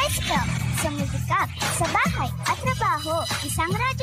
Scrum, sumibikap sa bahay at trabaho, isang radyo